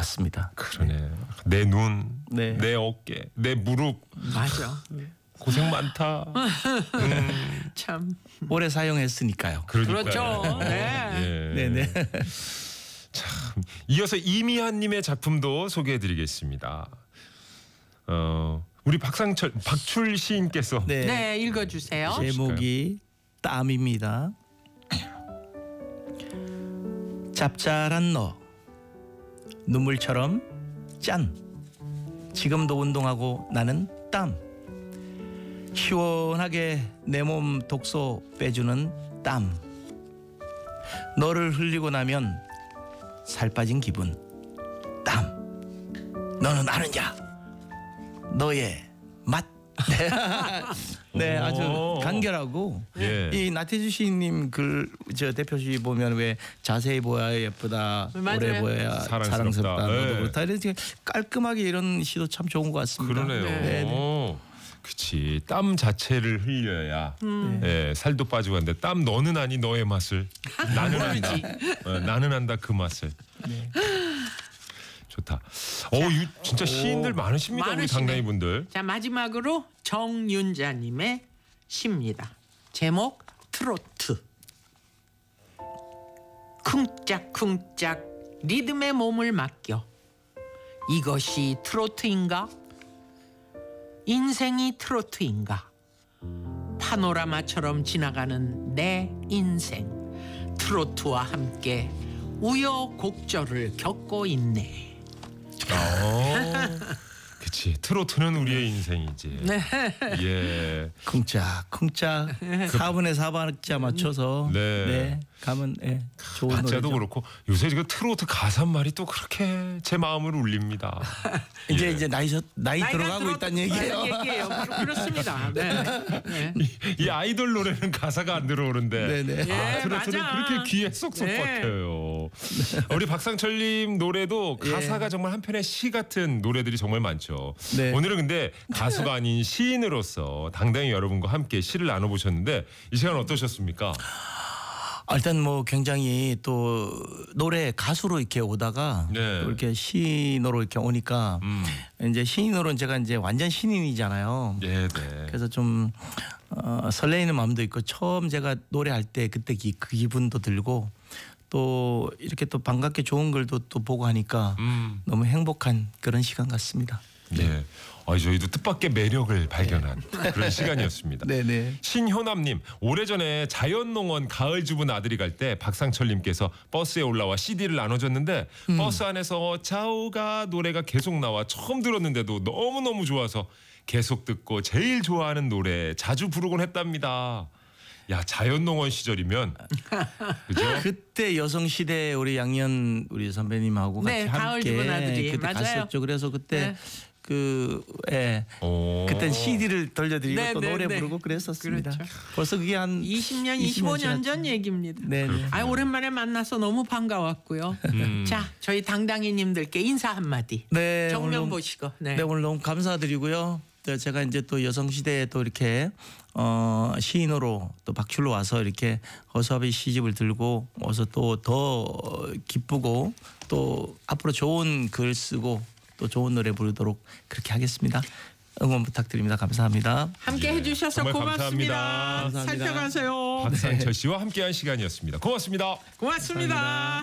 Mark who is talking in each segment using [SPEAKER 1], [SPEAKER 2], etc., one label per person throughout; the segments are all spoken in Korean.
[SPEAKER 1] 같습니다.
[SPEAKER 2] 그러네. 내 눈,
[SPEAKER 1] 네.
[SPEAKER 2] 내 어깨, 내 무릎.
[SPEAKER 3] 맞아.
[SPEAKER 2] 고생 많다.
[SPEAKER 3] 참.
[SPEAKER 1] 오래 사용했으니까요.
[SPEAKER 2] 그러니까요.
[SPEAKER 3] 그렇죠. 네.
[SPEAKER 2] 예.
[SPEAKER 1] 네네.
[SPEAKER 2] 참. 이어서 이미한님의 작품도 소개해드리겠습니다. 우리 박출 시인께서
[SPEAKER 1] 네.
[SPEAKER 3] 네, 읽어주세요.
[SPEAKER 1] 제목이 땀입니다. 짭짤한 너, 눈물처럼 짠. 지금도 운동하고 나는 땀. 시원하게 내 몸 독소 빼주는 땀. 너를 흘리고 나면 살 빠진 기분. 땀. 너는 아느냐? 너의 맛. 네, 아주 간결하고
[SPEAKER 2] 예.
[SPEAKER 1] 이 나태주 시인님 글 저 대표시 보면 왜 자세히 보아야 예쁘다,
[SPEAKER 3] 맞아요.
[SPEAKER 1] 오래 보아야 사랑스럽다, 너도
[SPEAKER 2] 네.
[SPEAKER 1] 그렇다 이렇게 깔끔하게 이런 시도 참 좋은 것 같습니다.
[SPEAKER 2] 그러네요.
[SPEAKER 1] 네.
[SPEAKER 2] 그치. 땀 자체를 흘려야 예, 살도 빠지고 하는데 땀 너는 아니 너의 맛을 나는 안다. 나는 안다 그 맛을.
[SPEAKER 1] 네.
[SPEAKER 2] 좋다. 진짜 시인들 많으십니다. 우리
[SPEAKER 3] 많으시네.
[SPEAKER 2] 당나이 분들.
[SPEAKER 3] 자, 마지막으로 정윤자님의 시입니다. 제목 트로트. 쿵짝쿵짝 리듬에 몸을 맡겨. 이것이 트로트인가? 인생이 트로트인가? 파노라마처럼 지나가는 내 인생. 트로트와 함께 우여곡절을 겪고 있네.
[SPEAKER 2] 그치. 트로트는 우리의 인생이지.
[SPEAKER 3] 네.
[SPEAKER 2] 예.
[SPEAKER 1] 쿵짝쿵짝 4분의 4박자 맞춰서
[SPEAKER 2] 네.
[SPEAKER 1] 네, 가면 좋은
[SPEAKER 2] 박자도
[SPEAKER 1] 노래죠.
[SPEAKER 2] 그렇고 요새 지금 트로트 가사 말이 또 그렇게 제 마음을 울립니다.
[SPEAKER 1] 이제 나이 들어가고
[SPEAKER 3] 나이가
[SPEAKER 1] 있다는 얘기예요.
[SPEAKER 3] 얘기예요. 그렇습니다. 네. 네.
[SPEAKER 2] 이 아이돌 노래는 가사가 안 들어오는데
[SPEAKER 1] 네네.
[SPEAKER 3] 예,
[SPEAKER 2] 트로트는
[SPEAKER 3] 맞아.
[SPEAKER 2] 그렇게 귀에 쏙쏙
[SPEAKER 3] 네.
[SPEAKER 2] 박혀요. 우리 박상철님 노래도 가사가 정말 한편의 시 같은 노래들이 정말 많죠.
[SPEAKER 1] 네.
[SPEAKER 2] 오늘은 근데 가수가 아닌 시인으로서 당당히 여러분과 함께 시를 나눠보셨는데 이 시간 어떠셨습니까?
[SPEAKER 1] 일단 뭐 굉장히 또 노래 가수로 이렇게 오다가
[SPEAKER 2] 네.
[SPEAKER 1] 또 이렇게 시인으로 이렇게 오니까 이제 시인으로는 제가 이제 완전 신인이잖아요.
[SPEAKER 2] 네, 네.
[SPEAKER 1] 그래서 좀 설레이는 마음도 있고 처음 제가 노래할 때 그때 그 기분도 들고 또 이렇게 또 반갑게 좋은 글도 또 보고 하니까 너무 행복한 그런 시간 같습니다.
[SPEAKER 2] 네. 저희도 뜻밖의 매력을 발견한 그런 시간이었습니다.
[SPEAKER 1] 네네.
[SPEAKER 2] 신효남님, 오래전에 자연농원 가을주분 아들이 갈 때 박상철님께서 버스에 올라와 CD를 나눠줬는데 버스 안에서 자우가 노래가 계속 나와 처음 들었는데도 너무너무 좋아서 계속 듣고 제일 좋아하는 노래 자주 부르곤 했답니다. 야, 자연농원 시절이면 그죠?
[SPEAKER 1] 그때 여성시대 우리 양현 우리 선배님하고
[SPEAKER 3] 네,
[SPEAKER 1] 같이
[SPEAKER 3] 가을
[SPEAKER 1] 함께
[SPEAKER 3] 주분 아들이.
[SPEAKER 1] 그때
[SPEAKER 3] 맞아요.
[SPEAKER 1] 갔었죠. 그래서 그때
[SPEAKER 3] 네.
[SPEAKER 1] 그때 CD를 돌려드리고
[SPEAKER 3] 네,
[SPEAKER 1] 또
[SPEAKER 3] 네,
[SPEAKER 1] 노래
[SPEAKER 3] 네.
[SPEAKER 1] 부르고 그랬었습니다.
[SPEAKER 3] 그렇죠.
[SPEAKER 1] 벌써 그게 한
[SPEAKER 3] 20년, 25년 전 얘기입니다.
[SPEAKER 1] 네네.
[SPEAKER 3] 오랜만에 만나서 너무 반가웠고요. 자, 저희 당당이님들께 인사 한마디.
[SPEAKER 1] 네,
[SPEAKER 3] 정면
[SPEAKER 1] 오늘
[SPEAKER 3] 보시고. 네.
[SPEAKER 1] 네, 오늘 너무 감사드리고요. 제가 이제 또 여성시대에 또 이렇게 시인으로 또 박출로 와서 이렇게 허수아비 시집을 들고 어서 또 더 기쁘고 또 앞으로 좋은 글 쓰고 또 좋은 노래 부르도록 그렇게 하겠습니다. 응원 부탁드립니다. 감사합니다.
[SPEAKER 3] 함께 해주셔서
[SPEAKER 2] 정말
[SPEAKER 3] 고맙습니다.
[SPEAKER 1] 감사합니다.
[SPEAKER 3] 살펴가세요.
[SPEAKER 2] 박상철 씨와 함께한 시간이었습니다. 고맙습니다.
[SPEAKER 3] 고맙습니다.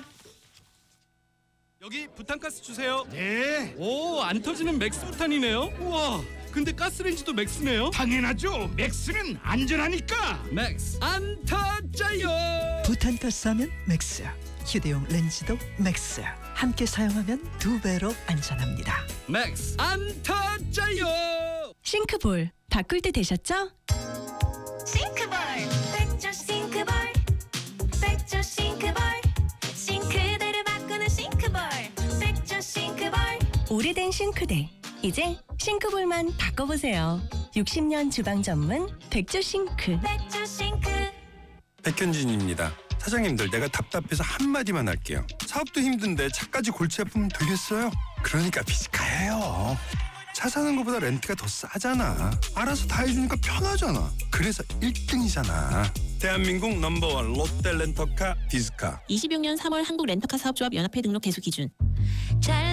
[SPEAKER 4] 여기 부탄가스 주세요. 네. 오, 안 터지는 맥스 부탄이네요. 우와. 근데 가스레인지도 맥스네요.
[SPEAKER 5] 당연하죠. 맥스는 안전하니까.
[SPEAKER 4] 맥스 안 터져요.
[SPEAKER 6] 부탄가스 하면 맥스, 휴대용 렌즈도 맥스. 함께 사용하면 2배로 안전합니다.
[SPEAKER 4] 맥스 안 터져요.
[SPEAKER 7] 싱크볼 바꿀 때 되셨죠?
[SPEAKER 8] 싱크볼 백조 싱크볼 백조 싱크볼 싱크대를 바꾸는 싱크볼 백조 싱크볼
[SPEAKER 7] 오래된 싱크대 이제 싱크볼만 바꿔보세요. 60년 주방 전문 백조 싱크.
[SPEAKER 8] 백조 싱크
[SPEAKER 9] 백현진입니다. 사장님들, 내가 답답해서 한마디만 할게요. 사업도 힘든데 차까지 골치 아프면 되겠어요? 그러니까 비즈카예요. 차 사는 것보다 렌트가 더 싸잖아. 알아서 다 해주니까 편하잖아. 그래서 1등이잖아. 대한민국 넘버원 롯데 렌터카 비즈카.
[SPEAKER 10] 26년 3월 한국 렌터카 사업조합 연합회 등록 개수 기준.
[SPEAKER 8] 잘